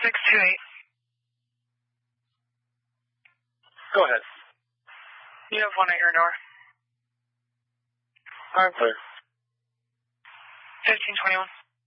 628. Go ahead. You have one at your door. I'm clear. 1521.